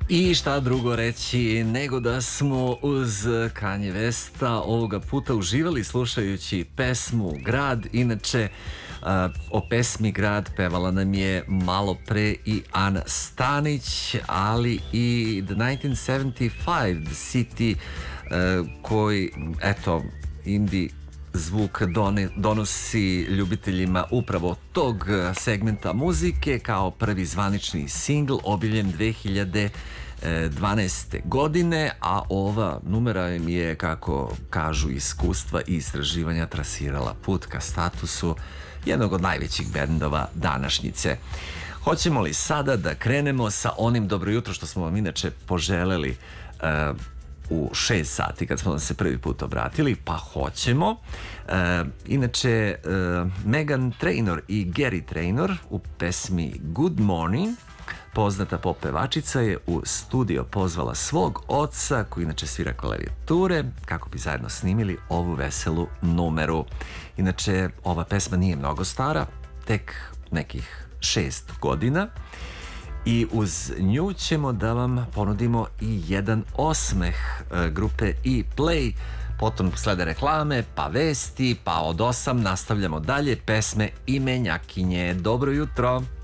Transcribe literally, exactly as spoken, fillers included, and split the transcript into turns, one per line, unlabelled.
I šta drugo reći nego da smo uz Kanje Westa ovoga puta uživali slušajući pesmu Grad. Inače, o pesmi Grad pevala nam je malo pre i Ana Stanić, ali i The nineteen seventy-five, The City, koji, eto, indie zvuk donosi ljubiteljima upravo tog segmenta muzike kao prvi zvanični singl objavljen dve hiljade dvanaeste. godine, a ova numera im je, kako kažu iskustva i istraživanja, trasirala put ka statusu jednog od najvećih bendova današnjice. Hoćemo li sada da krenemo sa onim dobro jutro što smo vam inače poželeli uh, u šest sati kad smo vam se prvi put obratili? Pa hoćemo. Uh, inače, uh, Meghan Trainor i Gary Trainor u pesmi Good Morning, poznata pop pevačica, je u studio pozvala svog oca, koji inače svira klavijature, kako bi zajedno snimili ovu veselu numeru. Inače, ova pesma nije mnogo stara, tek nekih šest godina, i uz nju ćemo da vam ponudimo i jedan osmeh grupe E-Play, potom slede reklame, pa vesti, pa od osam nastavljamo dalje pesme imenjakinje. Dobro jutro!